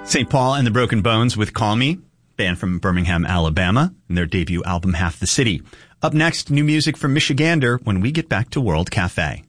St. Paul and the Broken Bones with Call Me, band from Birmingham, Alabama, and their debut album Half the City. Up next, new music from Michigander when we get back to World Cafe.